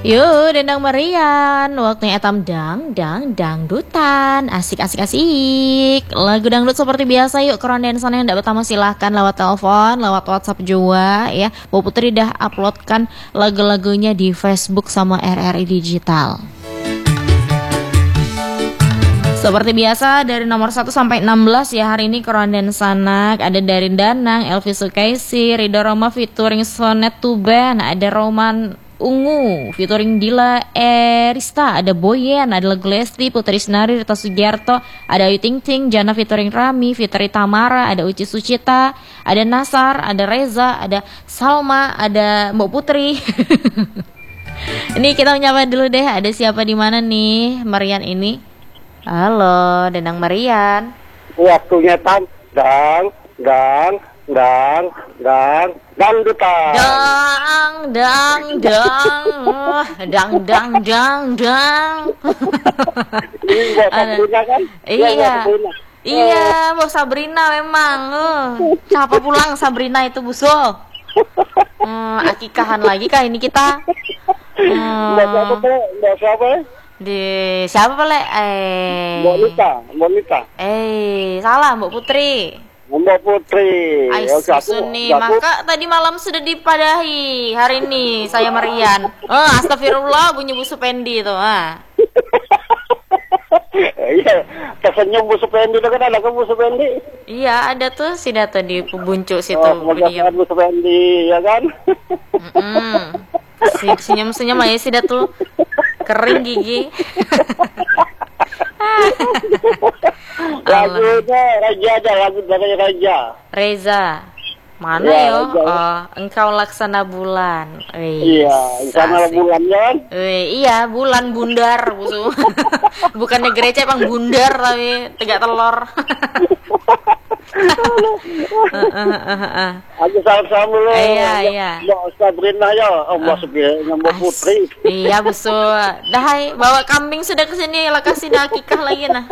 Yuk, dendang merian. Waktunya etam dangdutan. Asik. Lagu dangdut seperti biasa, yuk kerondensan yang tidak pertama silahkan lewat telepon, lewat WhatsApp juga ya. Bu Putri dah uploadkan lagu-lagunya di Facebook sama RRI Digital. Seperti biasa dari nomor 1 sampai 16 ya, hari ini Keronden Sanak ada dari Danang, Elvi Sukaisi, Ridho Roma featuring Sonet Tuban, ada Roman Ungu featuring Dila Erista, ada Boyen, ada lagu Lesti, Putri Isnari, Rita Sugiarto, ada Ayu Ting Ting, Jana featuring Rami, Fitri Tamara, ada Uci Sucita, ada Nasar, ada Reza, ada Salma, ada Mbak Putri. Ini kita menyapa dulu deh, ada siapa di mana nih Marian ini? Halo, Dendang Marian. Waktunya dangdutan. Dang. Ini buat Sabrina kan? Iya, Mbak Sabrina memang. Siapa pulang Sabrina itu busul? Akikahan lagi kah ini kita? Mbak siapa? Di siapa pale? Bonita. Salah Mbak Putri. Mbak Putri. Nih, maka tadi malam sudah dipadahi. Hari ini saya Marian. Astagfirullah, bunyi Bu Supendi itu. Iya, tersenyum Bu Supendi itu kan, ada kan Bu Supendi? Iya, ada tuh si Data di Pubuncuk situ. Menjaga Bu Supendi, ya kan? Senyum-senyum aja si Datu. Kering gigi. Lagunya Raja aja, lagu dari Raja. Reza. Mana yo? Engkau laksana bulan. Iya, laksana bulan kan? Iya, bulan bundar, busu. Bukannya gereja emang bundar tapi tegak telur. Aku salam dulu. Iya. Mbak Sabrina ya, Mbak Sabrina, Mbak Putri. Iya besul. Dah, bawa kambing sudah ke sini, lah kasih dah akikah lagi nah.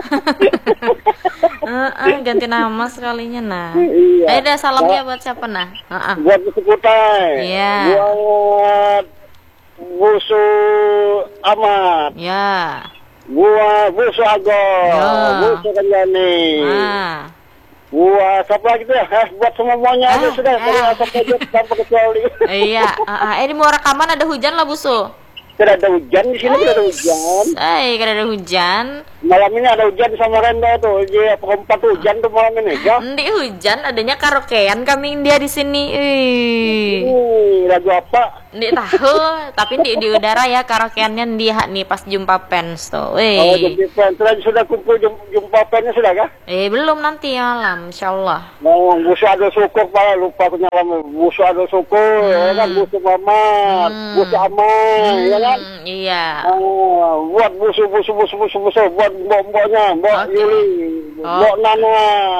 Ganti nama sekalinya nah. Iya. Dah salamnya buat siapa nah? Buat Busu Kutai. Iya. Buat Busu Ahmad. Ya. Buat Busu Agor. Busu Kanjani. Wah, siapa lagi tuh ya? Buat semuanya aja sudah. Saya asap aja tanpa kecuali. Iya. Ini mau rekaman ada hujan lah Busu. Tidak ada hujan di sini, tidak ada hujan. Tidak ada hujan. Malam ini ada hujan sama Renda tuh. Iya, perempat hujan tuh malam ini. Ya. Di hujan, adanya karaokean kami dia di sini. Lagu apa? Ndik tahu, tapi di udara ya karaokeannya dia nih pas jumpa fans tuh. Jumpa fans. Sudah kumpul jumpa fansnya sudah kah? Belum, nanti malam, insyaallah. Busu ada syukur pala, lupa aku nyalam. Busu ada syukur, ya kan? Busu Mamat, Busu Aman, ya kan? Iya. Buat busu, buat mbok-mboknya, Mbok Yuli, Mbok Nana,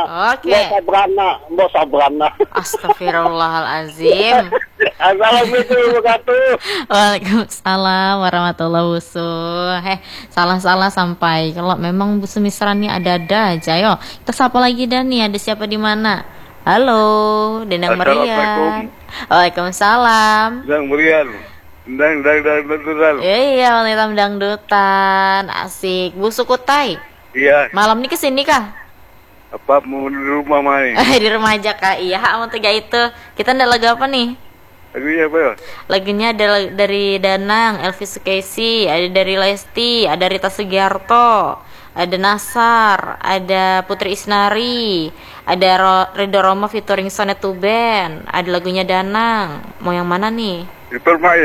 Mbok Sabrana. Astagfirullahalazim. Assalamualaikum warahmatullahi. Waalaikumsalam warahmatullahi wabarakatuh. Salah sampai. Kalau memang Bu Sumisran nih ada-ada aja. Yo, kita sapa lagi dan nih ada siapa di mana? Halo, Dendang Marian. Waalaikumsalam. Dendang Marian. Dangdutan. Iya, wanita dangdutan. Asik. Bu Sukutai. Iya. Malam nih kesini kah? Apa mau di rumah mana? Di rumah aja kak. Iya, mau tiga itu. Kita ndak lagu apa nih? Lagunya apa ya? Lagunya ada dari Danang, Elvi Sukaisi, ada dari Lesti, ada Rita Sugiarto, ada Nasar, ada Putri Isnari, ada Ridho Roma featuring Sonet Tuban, ada lagunya Danang. Mau yang mana nih? Supermak.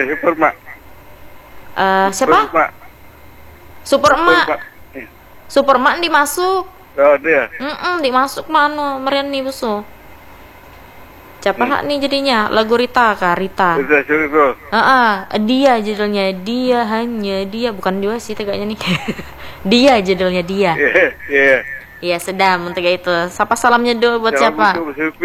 Siapa? Supermak dimasuk. Oh dia. Dimasuk mana? Merian nih Busu. Siapa hak nih jadinya? Lagu Rita kah? Rita. Dia judulnya. Dia hanya dia, bukan dua sih tegaknya nih. Dia judulnya dia. Iya, sedang untuk itu. Sapa salamnya dulu buat siapa?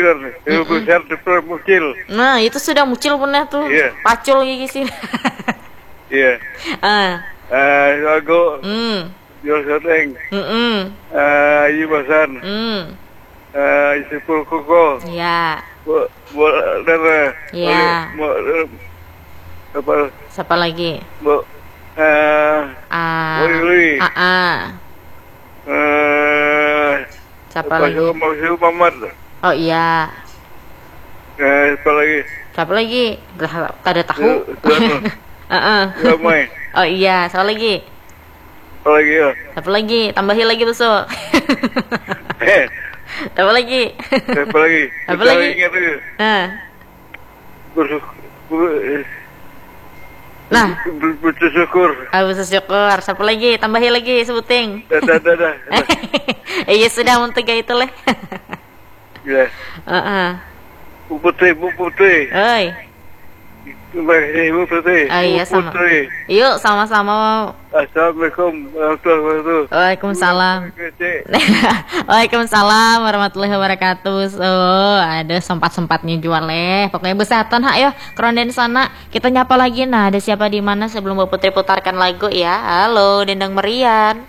Nah, itu sudah mucil punya tuh. Pacul gigi sih. Iya. Lagu. Yosoteng. Ayu Basan. Isipul Koko. Iya. Dara. Iya. Apa? Siapa lagi? Woi. Siapa lagi? Masih Muhammad. Oh iya. Siapa lagi? Siapa lagi? Ada tahu? Ramai. Oh iya, siapa lagi? Apa lagi ya? Siapa lagi? Tambahin lagi besok. Siapa lagi? Siapa lagi? Apa lagi? Ingat lagi. Nah, bersyukur. bersyukur. Siapa lagi? Tambahin lagi, sebuting. Dah. Iya sudah untuk itu leh. Ya. Bu Putri. Oi. Ibu Putri. Oh iya sama. Putri. Yuk sama-sama. Assalamualaikum warahmatullahi wabarakatuh. Waalaikumsalam. Waalaikumsalam warahmatullahi wabarakatuh. Oh, ada sempat-sempatnya jual leh. Pokoknya besatan hak ya. Keronden sana. Kita nyapa lagi. Nah, ada siapa di mana sebelum Bu Putri putarkan lagu ya? Halo, Dendang Merian.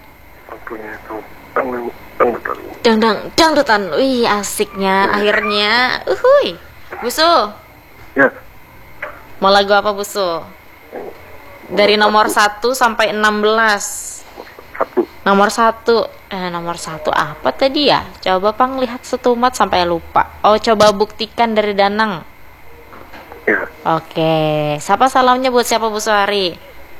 Dangdutan. Wih, asiknya akhirnya. Uhuy. Busu. Ya. Mau lagu apa Busu? Dari nomor 1 sampai 16. Nomor 1. Nomor 1 apa tadi ya? Coba Pang lihat setumat sampai lupa. Oh, coba buktikan dari Danang. Ya. Oke. Siapa salamnya buat siapa Bu Suhari?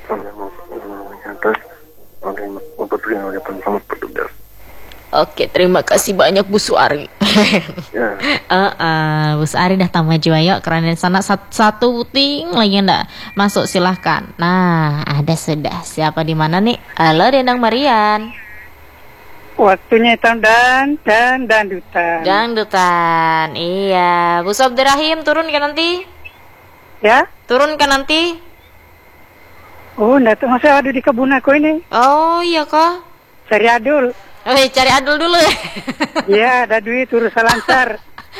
Oke, terima kasih banyak Bu Suhari. Ya. Bu Suhari dah tambah jiwa yuk. Keronden sana satu puting lagi ndak masuk silahkan. Nah, ada sudah. Siapa di mana nih? Halo Dendang Marian. Waktunya dan dangdutan. Dangdutan. Iya, Bu Abdurrahim turun kan nanti? Ya? Turun kan nanti? Oh, enggak tuh masih ada di kebun aku ini. Oh, iya kah? Cari adul. Cari adul dulu ya. Iya, ada duit urusan lancar.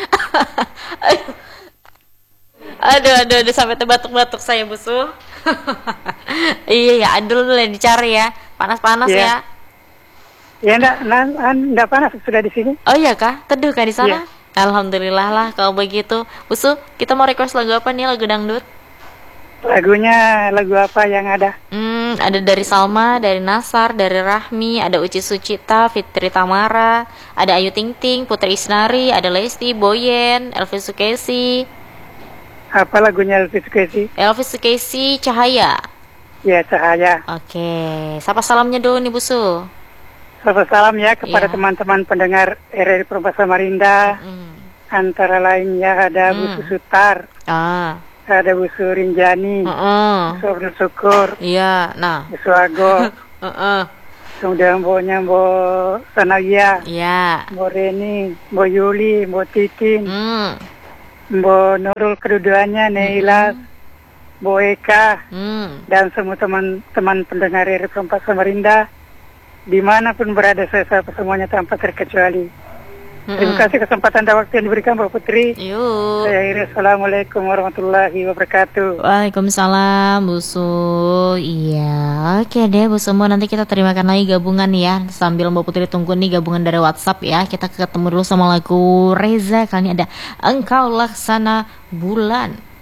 Aduh, sampai terbatuk-batuk saya Busu. Iya ya, adul dulu yang dicari ya. Panas-panas ya. Ya enggak panas sudah di sini. Oh iya kah? Teduh kah di sana? Iya. Alhamdulillah lah kalau begitu. Busu, kita mau request lagu apa nih? Lagu dangdut? Lagunya lagu apa yang ada? Ada dari Salma, dari Nasar, dari Rahmi, ada Uci Sucita, Fitri Tamara, ada Ayu Ting Ting, Putri Isnari, ada Lesti, Boyen, Elvis Sukesi. Apa lagunya Elvis Sukesi? Elvis Sukesi, Cahaya. Ya, Cahaya. Oke, sapa salamnya dulu nih Busu. Selamat salam ya kepada Iya. teman-teman pendengar RRI Perbasa Samarinda. Antara lainnya ada Bu Sutar, ada Bu Surinjani, Bu Abdul Syukur, Iya, nah. Bu Suago, kemudian Mbo Sanaya, Iya. Mbo Reni, Mbo Yuli, Mbo Titin, Mbo Nurul kedudukannya, Neila, Mbo Eka, dan semua teman-teman pendengar RRI Perbasa Samarinda dimanapun berada, saya sapa semuanya tanpa terkecuali. Terima kasih kesempatan dan waktu yang diberikan Mbak Putri. Yuk. Saya akhiri assalamualaikum warahmatullahi wabarakatuh. Waalaikumsalam Busu. Iya, oke deh Bu semua, nanti kita terimakan lagi gabungan ya. Sambil Mbak Putri tunggu nih gabungan dari WhatsApp ya. Kita ketemu dulu sama lagu Reza. Kali ini ada Engkau Laksana Bulan.